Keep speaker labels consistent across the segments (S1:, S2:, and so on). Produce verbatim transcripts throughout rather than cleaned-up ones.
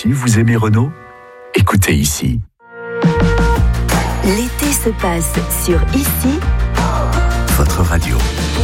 S1: aussi, vous aimez Renault ? Écoutez ici.
S2: L'été se passe sur Ici,
S1: votre radio.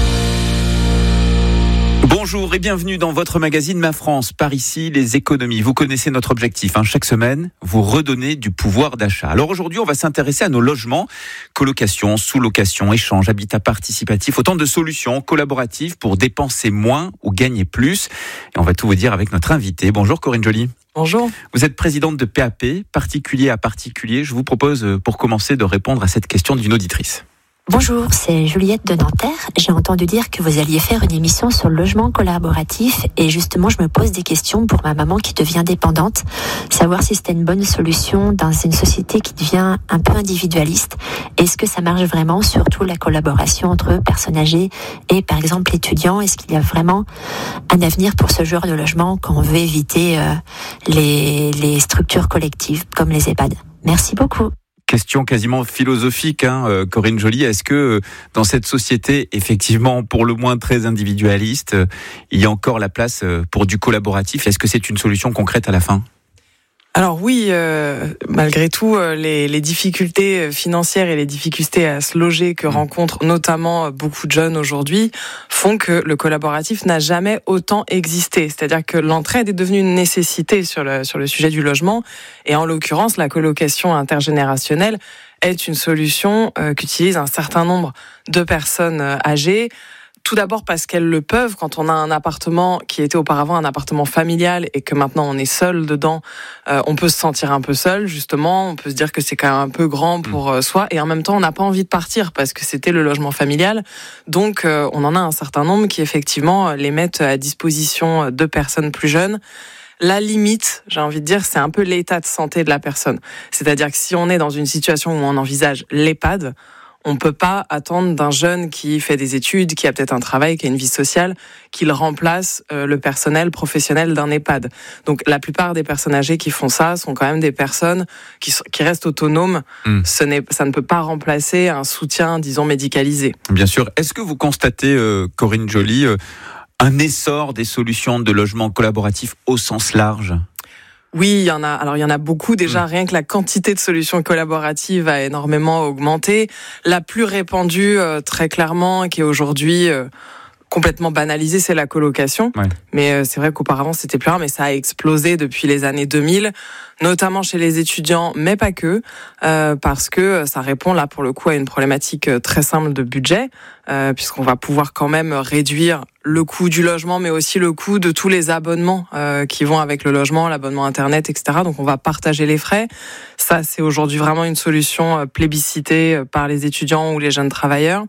S3: Bonjour et bienvenue dans votre magazine Ma France, par ici les économies. Vous connaissez notre objectif, hein, chaque semaine, vous redonnez du pouvoir d'achat. Alors aujourd'hui, on va s'intéresser à nos logements, colocation, sous-location, échange, habitat participatif, autant de solutions collaboratives pour dépenser moins ou gagner plus. Et on va tout vous dire avec notre invité. Bonjour Corinne Joly.
S4: Bonjour.
S3: Vous êtes présidente de P A P, particulier à particulier. Je vous propose, pour commencer, de répondre à cette question d'une auditrice.
S2: Bonjour, c'est Juliette de Nanterre. J'ai entendu dire que vous alliez faire une émission sur le logement collaboratif et justement je me pose des questions pour ma maman qui devient dépendante, savoir si c'était une bonne solution dans une société qui devient un peu individualiste. Est-ce que ça marche vraiment, surtout la collaboration entre personnes âgées et par exemple étudiants? Est-ce qu'il y a vraiment un avenir pour ce genre de logement quand on veut éviter euh, les, les structures collectives comme les EHPAD? Merci beaucoup.
S3: Question quasiment philosophique, hein, euh, Corinne Joly. Est-ce que euh, dans cette société, effectivement, pour le moins très individualiste, euh, il y a encore la place euh, pour du collaboratif? Est-ce que c'est une solution concrète à la fin ?
S4: Alors oui, euh, malgré tout, euh, les, les difficultés financières et les difficultés à se loger que rencontrent notamment beaucoup de jeunes aujourd'hui font que le collaboratif n'a jamais autant existé. C'est-à-dire que l'entraide est devenue une nécessité sur le, sur le sujet du logement. Et en l'occurrence, la colocation intergénérationnelle est une solution euh, qu'utilisent un certain nombre de personnes âgées. Tout d'abord parce qu'elles le peuvent. Quand on a un appartement qui était auparavant un appartement familial et que maintenant on est seul dedans, euh, on peut se sentir un peu seul, justement. On peut se dire que c'est quand même un peu grand pour euh, soi. Et en même temps, on n'a pas envie de partir parce que c'était le logement familial. Donc, euh, on en a un certain nombre qui, effectivement, les mettent à disposition de personnes plus jeunes. La limite, j'ai envie de dire, c'est un peu l'état de santé de la personne. C'est-à-dire que si on est dans une situation où on envisage l'EHPAD, on peut pas attendre d'un jeune qui fait des études, qui a peut-être un travail, qui a une vie sociale, qu'il remplace euh, le personnel professionnel d'un EHPAD. Donc la plupart des personnes âgées qui font ça sont quand même des personnes qui, qui restent autonomes. Mmh. Ce n'est, ça ne peut pas remplacer un soutien, disons, médicalisé.
S3: Bien sûr. Est-ce que vous constatez, euh, Corinne Joly, euh, un essor des solutions de logement collaboratif au sens large ?
S4: Oui, il y en a. Alors, il y en a beaucoup. Déjà, rien que la quantité de solutions collaboratives a énormément augmenté. La plus répandue, euh, très clairement, qui est aujourd'hui euh, complètement banalisée, c'est la colocation. Ouais. Mais euh, c'est vrai qu'auparavant, c'était plus rare, mais ça a explosé depuis les années deux mille, notamment chez les étudiants, mais pas que, euh, parce que ça répond là, pour le coup, à une problématique très simple de budget, euh, puisqu'on va pouvoir quand même réduire le coût du logement, mais aussi le coût de tous les abonnements euh, qui vont avec le logement, l'abonnement Internet, et cetera. Donc, on va partager les frais. Ça, c'est aujourd'hui vraiment une solution plébiscitée par les étudiants ou les jeunes travailleurs.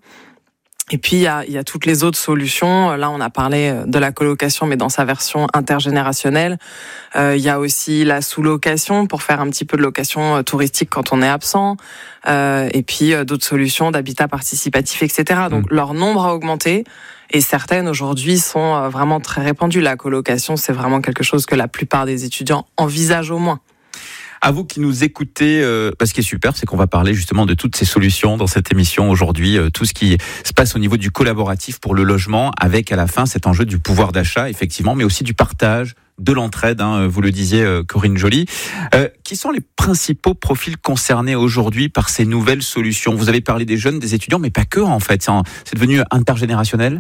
S4: Et puis, il y a, il y a toutes les autres solutions. Là, on a parlé de la colocation, mais dans sa version intergénérationnelle. Euh, il y a aussi la sous-location pour faire un petit peu de location touristique quand on est absent. Euh, et puis, d'autres solutions d'habitat participatif, et cetera. Donc, mmh. leur nombre a augmenté. Et certaines, aujourd'hui, sont vraiment très répandues. La colocation, c'est vraiment quelque chose que la plupart des étudiants envisagent au moins.
S3: À vous qui nous écoutez, euh, ce qui est super, c'est qu'on va parler justement de toutes ces solutions dans cette émission aujourd'hui, euh, tout ce qui se passe au niveau du collaboratif pour le logement, avec à la fin cet enjeu du pouvoir d'achat, effectivement, mais aussi du partage, de l'entraide, hein, vous le disiez, euh, Corinne Joly. Euh, qui sont les principaux profils concernés aujourd'hui par ces nouvelles solutions ? Vous avez parlé des jeunes, des étudiants, mais pas que en fait, c'est devenu intergénérationnel ?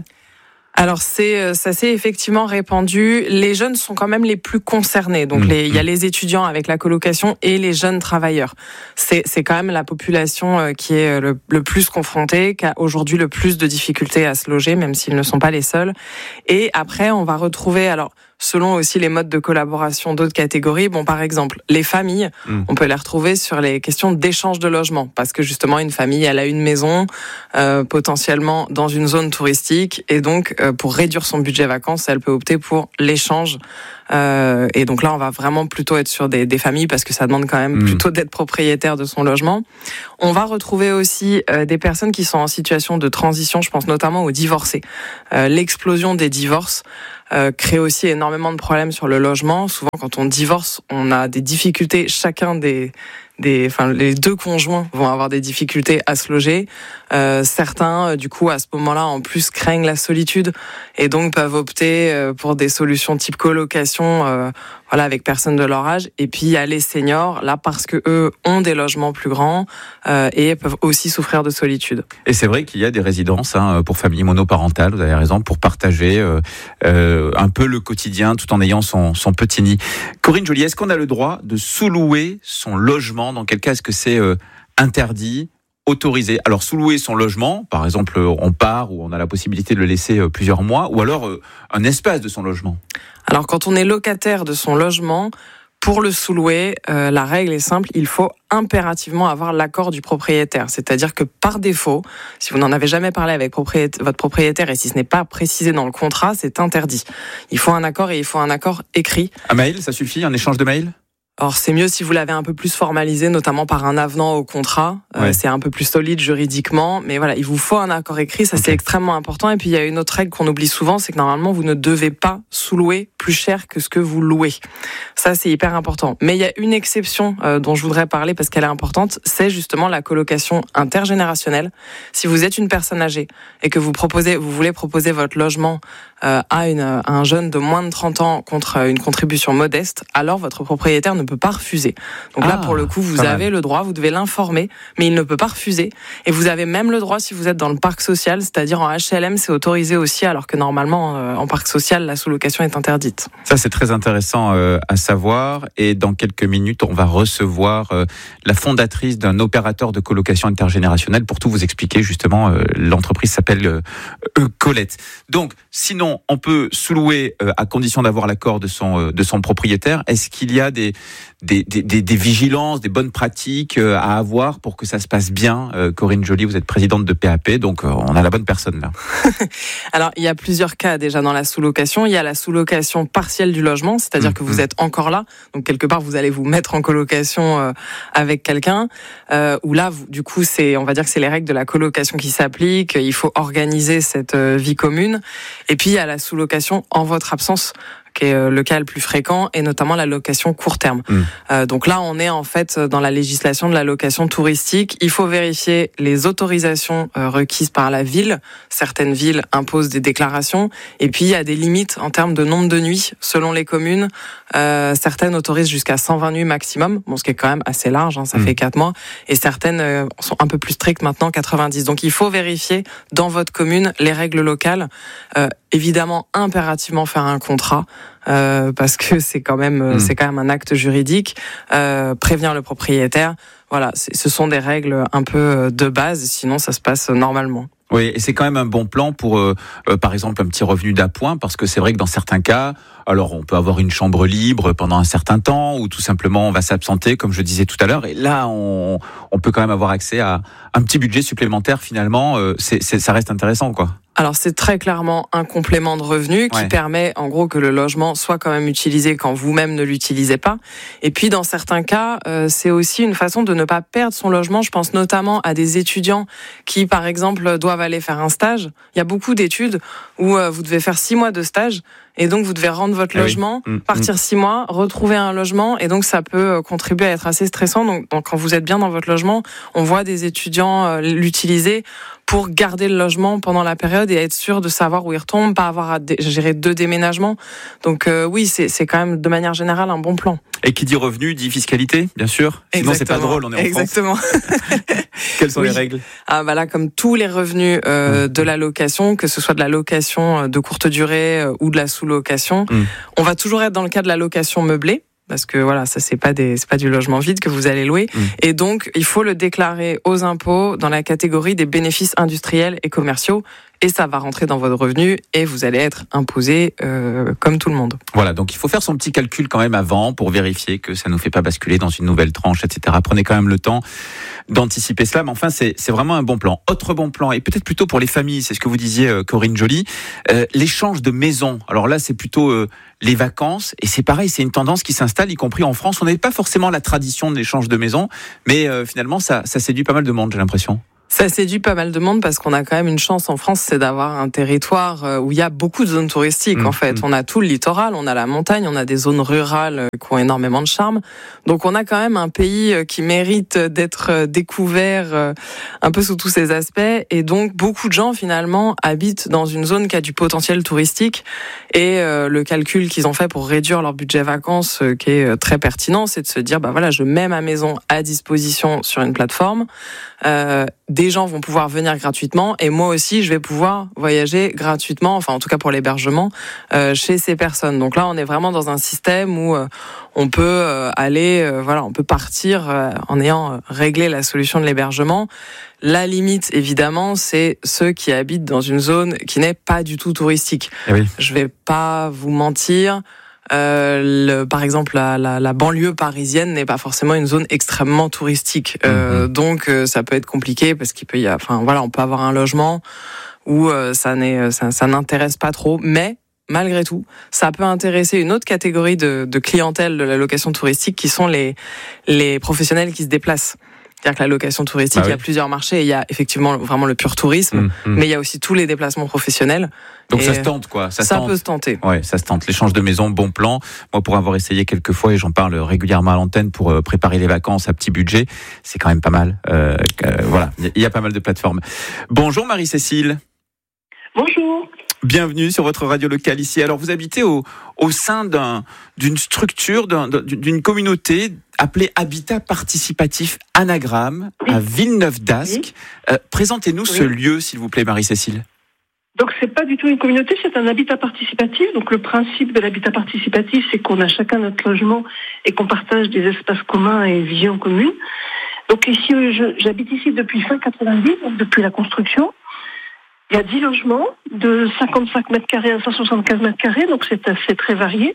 S4: Alors c'est ça s'est effectivement répandu. Les jeunes sont quand même les plus concernés. Donc les, il y a les étudiants avec la colocation et les jeunes travailleurs. C'est c'est quand même la population qui est le, le plus confrontée, qui a aujourd'hui le plus de difficultés à se loger, même s'ils ne sont pas les seuls. Et après on va retrouver alors selon aussi les modes de collaboration d'autres catégories. Bon, par exemple, les familles, mmh. on peut les retrouver sur les questions d'échange de logement, parce que justement, une famille, elle a une maison, euh, potentiellement dans une zone touristique, et donc, euh, pour réduire son budget vacances, elle peut opter pour l'échange. Euh, et donc là, on va vraiment plutôt être sur des, des familles, parce que ça demande quand même mmh. plutôt d'être propriétaire de son logement. On va retrouver aussi euh, des personnes qui sont en situation de transition, je pense notamment aux divorcés. Euh, l'explosion des divorces Euh, crée aussi énormément de problèmes sur le logement. Souvent, quand on divorce, on a des difficultés, chacun des... Des, enfin, les deux conjoints vont avoir des difficultés à se loger. Euh, certains, du coup, à ce moment-là, en plus, craignent la solitude et donc peuvent opter pour des solutions type colocation, euh, voilà, avec personnes de leur âge. Et puis, il y a les seniors, là, parce que eux ont des logements plus grands euh, et peuvent aussi souffrir de solitude.
S3: Et c'est vrai qu'il y a des résidences hein, pour familles monoparentales, vous avez raison, pour partager euh, euh, un peu le quotidien tout en ayant son, son petit nid. Corinne Joly, est-ce qu'on a le droit de sous-louer son logement? Dans quel cas est-ce que c'est euh, interdit, autorisé? Alors sous-louer son logement, par exemple on part ou on a la possibilité de le laisser euh, plusieurs mois, ou alors euh, un espace de son logement.
S4: Alors quand on est locataire de son logement, pour le sous-louer, euh, la règle est simple, il faut impérativement avoir l'accord du propriétaire. C'est-à-dire que par défaut, si vous n'en avez jamais parlé avec propriétaire, votre propriétaire et si ce n'est pas précisé dans le contrat, c'est interdit. Il faut un accord et il faut un accord écrit.
S3: Un mail, ça suffit? Un échange de mail?
S4: Alors c'est mieux si vous l'avez un peu plus formalisé, notamment par un avenant au contrat. Ouais. Euh, c'est un peu plus solide juridiquement, mais voilà, il vous faut un accord écrit, ça okay. C'est extrêmement important. Et puis il y a une autre règle qu'on oublie souvent, c'est que normalement vous ne devez pas sous-louer plus cher que ce que vous louez. Ça c'est hyper important. Mais il y a une exception euh, dont je voudrais parler parce qu'elle est importante, c'est justement la colocation intergénérationnelle. Si vous êtes une personne âgée et que vous proposez, vous voulez proposer votre logement euh, à, une, à un jeune de moins de trente ans contre une contribution modeste, alors votre propriétaire ne peut pas refuser. Donc ah, là, pour le coup, vous avez mal. le droit, vous devez l'informer, mais il ne peut pas refuser. Et vous avez même le droit, si vous êtes dans le parc social, c'est-à-dire en H L M, c'est autorisé aussi, alors que normalement, euh, en parc social, la sous-location est interdite.
S3: Ça, c'est très intéressant euh, à savoir. Et dans quelques minutes, on va recevoir euh, la fondatrice d'un opérateur de colocation intergénérationnelle pour tout vous expliquer. Justement, euh, l'entreprise s'appelle euh, euh, Colette. Donc, sinon, on peut sous-louer euh, à condition d'avoir l'accord de son, euh, de son propriétaire. Est-ce qu'il y a des Des, des, des, des vigilances, des bonnes pratiques euh, à avoir pour que ça se passe bien? euh, Corinne Joly, vous êtes présidente de P A P, donc euh, on a la bonne personne là.
S4: Alors, il y a plusieurs cas déjà dans la sous-location. Il y a la sous-location partielle du logement, c'est-à-dire mmh, que vous mmh. êtes encore là, donc quelque part vous allez vous mettre en colocation euh, avec quelqu'un, euh, où là, vous, du coup, c'est, on va dire que c'est les règles de la colocation qui s'appliquent. Il faut organiser cette euh, vie commune. Et puis il y a la sous-location en votre absence, qui est le cas le plus fréquent, et notamment la location court terme. Mmh. Euh, donc là, on est en fait dans la législation de la location touristique. Il faut vérifier les autorisations euh, requises par la ville. Certaines villes imposent des déclarations, et puis il y a des limites en termes de nombre de nuits selon les communes. Euh, certaines autorisent jusqu'à cent vingt nuits maximum, bon, ce qui est quand même assez large, hein, ça mmh. fait quatre mois, et certaines euh, sont un peu plus strictes maintenant, quatre-vingt-dix. Donc il faut vérifier dans votre commune les règles locales. Euh, évidemment, impérativement faire un contrat. Euh, parce que c'est quand même, mmh. c'est quand même un acte juridique. Euh, prévenir le propriétaire, voilà, c'est, ce sont des règles un peu de base. Sinon, ça se passe normalement.
S3: Oui, et c'est quand même un bon plan pour, euh, euh, par exemple, un petit revenu d'appoint, parce que c'est vrai que dans certains cas, alors on peut avoir une chambre libre pendant un certain temps, ou tout simplement on va s'absenter, comme je disais tout à l'heure, et là on, on peut quand même avoir accès à un petit budget supplémentaire finalement. Euh, c'est, c'est, ça reste intéressant, quoi.
S4: Alors c'est très clairement un complément de revenu qui ouais. permet en gros que le logement soit quand même utilisé quand vous-même ne l'utilisez pas. Et puis dans certains cas, euh, c'est aussi une façon de ne pas perdre son logement. Je pense notamment à des étudiants qui par exemple doivent aller faire un stage. Il y a beaucoup d'études où euh, vous devez faire six mois de stage et donc vous devez rendre votre eh logement, oui. mmh, partir mmh. six mois, retrouver un logement, et donc ça peut contribuer à être assez stressant. Donc, donc quand vous êtes bien dans votre logement, on voit des étudiants euh, l'utiliser pour garder le logement pendant la période et être sûr de savoir où il retombe, pas avoir à dé- gérer deux déménagements. Donc euh, oui, c'est, c'est quand même de manière générale un bon plan.
S3: Et qui dit revenu, dit fiscalité, bien sûr. Sinon, c'est pas drôle, on est en
S4: Exactement.
S3: France. Quelles sont oui. les règles?
S4: Ah bah là, comme tous les revenus euh, mmh. de la location, que ce soit de la location de courte durée euh, ou de la sous-location, mmh. on va toujours être dans le cas de la location meublée. Parce que voilà, ça c'est pas des, c'est pas du logement vide que vous allez louer, mmh. et donc il faut le déclarer aux impôts dans la catégorie des bénéfices industriels et commerciaux, et ça va rentrer dans votre revenu et vous allez être imposé euh, comme tout le monde.
S3: Voilà, donc il faut faire son petit calcul quand même avant pour vérifier que ça ne nous fait pas basculer dans une nouvelle tranche, et cetera. Prenez quand même le temps d'anticiper cela, mais enfin c'est, c'est vraiment un bon plan. Autre bon plan, et peut-être plutôt pour les familles, c'est ce que vous disiez euh, Corinne Joly, euh, l'échange de maisons. Alors là c'est plutôt euh, les vacances, et c'est pareil, c'est une tendance qui s'installe, y compris en France. On n'avait pas forcément la tradition de l'échange de maisons, mais euh, finalement ça, ça séduit pas mal de monde, j'ai l'impression.
S4: Ça séduit pas mal de monde parce qu'on a quand même une chance en France, c'est d'avoir un territoire où il y a beaucoup de zones touristiques. Mmh, en fait, mmh. on a tout le littoral, on a la montagne, on a des zones rurales qui ont énormément de charme. Donc on a quand même un pays qui mérite d'être découvert un peu sous tous ses aspects. Et donc beaucoup de gens finalement habitent dans une zone qui a du potentiel touristique. Et le calcul qu'ils ont fait pour réduire leur budget vacances, qui est très pertinent, c'est de se dire bah voilà, je mets ma maison à disposition sur une plateforme. Euh, des gens vont pouvoir venir gratuitement et moi aussi je vais pouvoir voyager gratuitement, enfin en tout cas pour l'hébergement euh, chez ces personnes. Donc là on est vraiment dans un système où euh, on peut euh, aller, euh, voilà, on peut partir euh, en ayant euh, réglé la solution de l'hébergement. La limite évidemment c'est ceux qui habitent dans une zone qui n'est pas du tout touristique.
S3: Eh oui.
S4: Je vais pas vous mentir. Euh, le, par exemple, la, la, la banlieue parisienne n'est pas forcément une zone extrêmement touristique, euh, mmh. donc euh, ça peut être compliqué parce qu'il peut y, a, enfin voilà, on peut avoir un logement où euh, ça n'est, ça, ça n'intéresse pas trop, mais malgré tout, ça peut intéresser une autre catégorie de, de clientèle de la location touristique qui sont les les professionnels qui se déplacent. C'est-à-dire que la location touristique, ah oui. il y a plusieurs marchés. Il y a effectivement vraiment le pur tourisme, mmh, mmh. mais il y a aussi tous les déplacements professionnels.
S3: Donc et ça se tente, quoi. Ça,
S4: ça
S3: tente.
S4: peut se tenter.
S3: Ouais, ça se tente. L'échange de maison, bon plan. Moi, pour avoir essayé quelques fois, et j'en parle régulièrement à l'antenne pour euh, préparer les vacances à petit budget, c'est quand même pas mal. Euh, euh, voilà, il y a pas mal de plateformes. Bonjour Marie-Cécile.
S5: Bonjour.
S3: Bienvenue sur votre radio locale ici. Alors, vous habitez au, au sein d'un, d'une structure, d'un, d'une communauté appelée Habitat Participatif Anagramme oui. à Villeneuve-d'Ascq. Oui. Euh, présentez-nous oui. ce lieu, s'il vous plaît, Marie-Cécile.
S5: Donc, c'est pas du tout une communauté, c'est un habitat participatif. Donc, le principe de l'habitat participatif, c'est qu'on a chacun notre logement et qu'on partage des espaces communs et une vision commune. Donc, ici, je, j'habite ici depuis fin quatre-vingt-dix, donc depuis la construction. Il y a dix logements de cinquante-cinq mètres carrés à cent soixante-quinze mètres carrés, donc c'est assez très varié.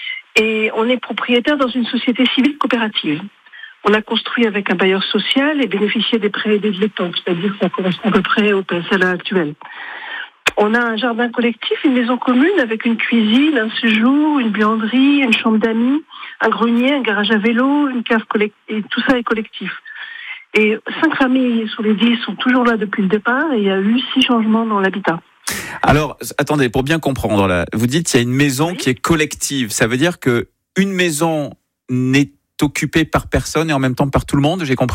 S5: Et on est propriétaire dans une société civile coopérative. On a construit avec un bailleur social et bénéficié des prêts aidés de l'État, c'est-à-dire que ça correspond à peu près au P S L A actuel. On a un jardin collectif, une maison commune avec une cuisine, un séjour, une buanderie, une chambre d'amis, un grenier, un garage à vélo, une cave collective, et tout ça est collectif. Et cinq familles sur les dix sont toujours là depuis le départ et il y a eu six changements dans l'habitat.
S3: Alors, attendez, pour bien comprendre, là, vous dites qu'il y a une maison oui. qui est collective. Ça veut dire que une maison n'est occupée par personne et en même temps par tout le monde, j'ai compris ?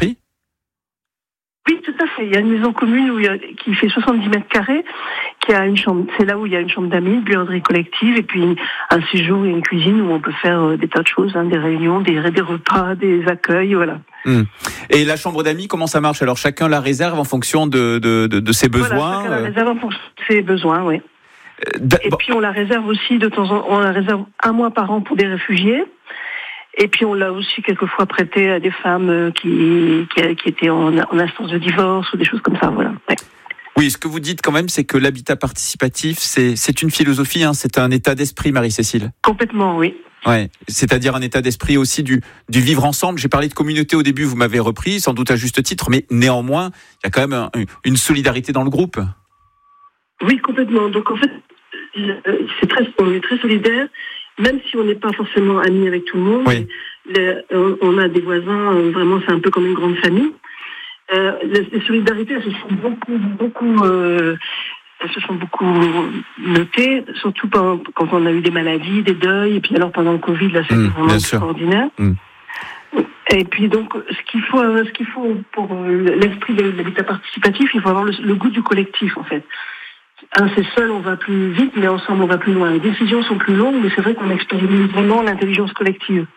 S5: Oui, tout à fait. Il y a une maison commune où il y a, qui fait soixante-dix mètres carrés, qui a une chambre. C'est là où il y a une chambre d'amis, une buanderie collective, et puis une, un séjour et une cuisine où on peut faire euh, des tas de choses, hein, des réunions, des, des repas, des accueils, voilà. Mmh.
S3: Et la chambre d'amis, comment ça marche ? Alors chacun la réserve en fonction de, de, de, de ses besoins.
S5: Voilà, chacun la réserve en fonction de ses besoins, oui. Euh, et puis on la réserve aussi de temps en temps. On la réserve un mois par an pour des réfugiés. Et puis on l'a aussi quelquefois prêté à des femmes qui, qui, qui étaient en, en instance de divorce ou des choses comme ça, voilà. Ouais.
S3: Oui, ce que vous dites quand même, c'est que l'habitat participatif, c'est, c'est une philosophie, hein, c'est un état d'esprit, Marie-Cécile.
S5: Complètement, oui.
S3: Ouais, c'est-à-dire un état d'esprit aussi du, du vivre ensemble. J'ai parlé de communauté au début, vous m'avez repris, sans doute à juste titre, mais néanmoins, il y a quand même un, une solidarité dans le groupe.
S5: Oui, complètement. Donc en fait, c'est très, on est très solidaires. Même si on n'est pas forcément amis avec tout le monde, oui. les, on a des voisins, vraiment c'est un peu comme une grande famille. Euh, les, les solidarités, elles se sont beaucoup, beaucoup, euh, elles se sont beaucoup notées, surtout quand, quand on a eu des maladies, des deuils, et puis alors pendant le Covid, là c'était mmh, vraiment extraordinaire. Mmh. Et puis donc, ce qu'il faut, ce qu'il faut pour l'esprit de l'habitat participatif, il faut avoir le, le goût du collectif en fait. Un, c'est seul, on va plus vite, mais ensemble, on va plus loin. Les décisions sont plus longues, mais c'est vrai qu'on expérimente vraiment l'intelligence collective.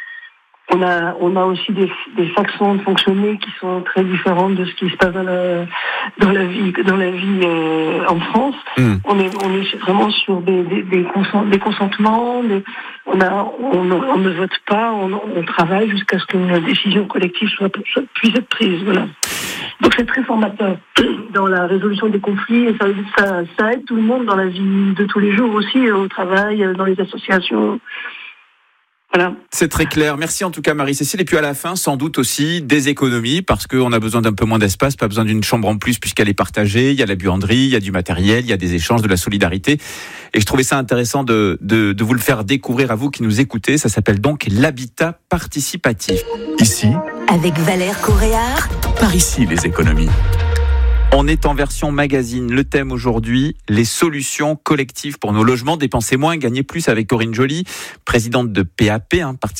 S5: On a, on a aussi des, des façons de fonctionner qui sont très différentes de ce qui se passe dans la, dans la vie, dans la vie euh, en France. Mmh. On est, on est vraiment sur des, des, des, consent, des consentements. Des, on a, on, on ne vote pas, on, on travaille jusqu'à ce qu'une décision collective soit, soit puisse être prise. Voilà. Donc c'est très formateur dans la résolution des conflits et ça, ça, ça aide tout le monde dans la vie de tous les jours aussi, au travail, dans les associations. Voilà.
S3: C'est très clair. Merci en tout cas Marie-Cécile. Et puis à la fin, sans doute aussi des économies parce qu'on a besoin d'un peu moins d'espace, pas besoin d'une chambre en plus puisqu'elle est partagée. Il y a la buanderie, il y a du matériel, il y a des échanges, de la solidarité. Et je trouvais ça intéressant de, de, de vous le faire découvrir à vous qui nous écoutez. Ça s'appelle donc l'habitat participatif.
S1: Ici,
S6: avec Valère Coréard.
S1: Par ici les économies.
S3: On est en version magazine. Le thème aujourd'hui, les solutions collectives pour nos logements. Dépenser moins, gagner plus avec Corinne Joly, présidente de P A P, hein, Parti